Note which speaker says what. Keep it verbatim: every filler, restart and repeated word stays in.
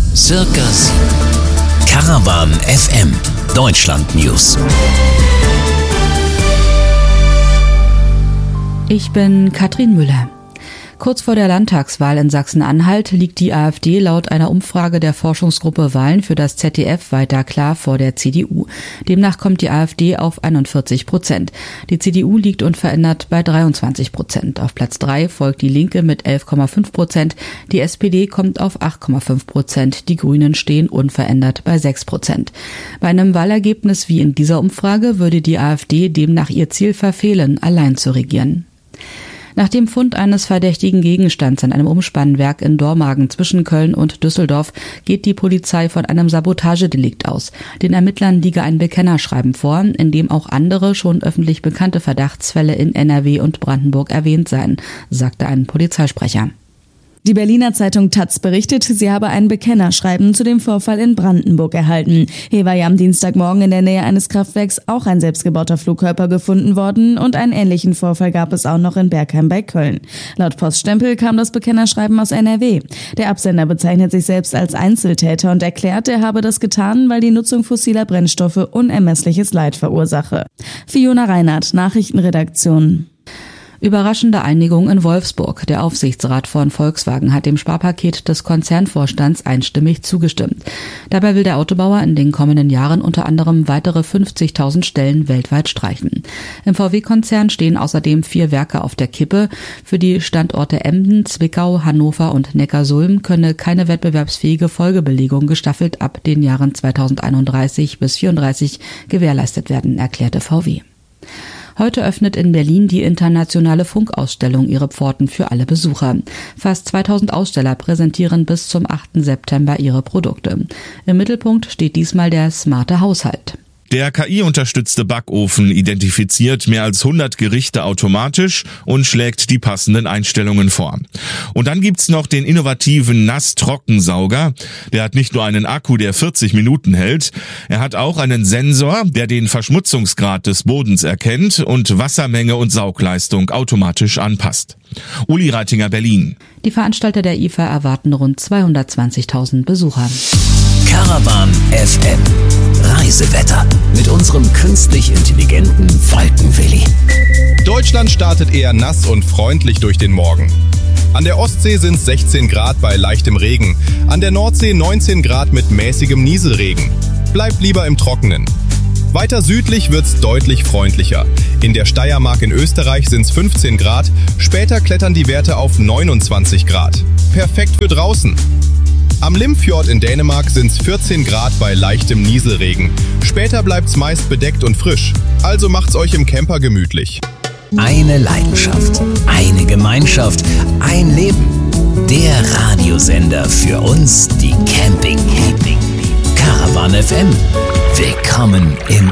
Speaker 1: Circa sieben. Caravan F M. Deutschland News.
Speaker 2: Ich bin Katrin Müller. Kurz vor der Landtagswahl in Sachsen-Anhalt liegt die AfD laut einer Umfrage der Forschungsgruppe Wahlen für das Z D F weiter klar vor der C D U. Demnach kommt die AfD auf einundvierzig Prozent. Die C D U liegt unverändert bei dreiundzwanzig Prozent. Auf Platz drei folgt die Linke mit elf Komma fünf Prozent. Die S P D kommt auf acht Komma fünf Prozent. Die Grünen stehen unverändert bei sechs Prozent. Bei einem Wahlergebnis wie in dieser Umfrage würde die AfD demnach ihr Ziel verfehlen, allein zu regieren. Nach dem Fund eines verdächtigen Gegenstands an einem Umspannwerk in Dormagen zwischen Köln und Düsseldorf geht die Polizei von einem Sabotagedelikt aus. Den Ermittlern liege ein Bekennerschreiben vor, in dem auch andere schon öffentlich bekannte Verdachtsfälle in N R W und Brandenburg erwähnt seien, sagte ein Polizeisprecher.
Speaker 3: Die Berliner Zeitung Taz berichtet, sie habe ein Bekennerschreiben zu dem Vorfall in Brandenburg erhalten. Hier war ja am Dienstagmorgen in der Nähe eines Kraftwerks auch ein selbstgebauter Flugkörper gefunden worden und einen ähnlichen Vorfall gab es auch noch in Bergheim bei Köln. Laut Poststempel kam das Bekennerschreiben aus N R W. Der Absender bezeichnet sich selbst als Einzeltäter und erklärt, er habe das getan, weil die Nutzung fossiler Brennstoffe unermessliches Leid verursache. Fiona Reinhardt, Nachrichtenredaktion.
Speaker 2: Überraschende Einigung in Wolfsburg. Der Aufsichtsrat von Volkswagen hat dem Sparpaket des Konzernvorstands einstimmig zugestimmt. Dabei will der Autobauer in den kommenden Jahren unter anderem weitere fünfzigtausend Stellen weltweit streichen. Im V W-Konzern stehen außerdem vier Werke auf der Kippe. Für die Standorte Emden, Zwickau, Hannover und Neckarsulm könne keine wettbewerbsfähige Folgebelegung gestaffelt ab den Jahren zweitausendeinunddreißig bis vierunddreißig gewährleistet werden, erklärte V W. Heute öffnet in Berlin die internationale Funkausstellung ihre Pforten für alle Besucher. Fast zweitausend Aussteller präsentieren bis zum achten September ihre Produkte. Im Mittelpunkt steht diesmal der smarte Haushalt.
Speaker 4: Der K I-unterstützte Backofen identifiziert mehr als hundert Gerichte automatisch und schlägt die passenden Einstellungen vor. Und dann gibt's noch den innovativen Nass-Trockensauger. Der hat nicht nur einen Akku, der vierzig Minuten hält, er hat auch einen Sensor, der den Verschmutzungsgrad des Bodens erkennt und Wassermenge und Saugleistung automatisch anpasst. Uli Reitinger, Berlin.
Speaker 2: Die Veranstalter der I F A erwarten rund zweihundertzwanzigtausend Besucher.
Speaker 1: Caravan F M. Reisewetter mit unserem künstlich intelligenten Wolkenwilli.
Speaker 5: Deutschland startet eher nass und freundlich durch den Morgen. An der Ostsee sind es sechzehn Grad bei leichtem Regen. An der Nordsee neunzehn Grad mit mäßigem Nieselregen. Bleibt lieber im Trockenen. Weiter südlich wird's deutlich freundlicher. In der Steiermark in Österreich sind's fünfzehn Grad. Später klettern die Werte auf neunundzwanzig Grad. Perfekt für draußen. Am Limfjord in Dänemark sind's vierzehn Grad bei leichtem Nieselregen. Später bleibt's meist bedeckt und frisch. Also macht's euch im Camper gemütlich.
Speaker 1: Eine Leidenschaft, eine Gemeinschaft, ein Leben. Der Radiosender für uns, die Camping-Liebling. Caravan F M. Willkommen im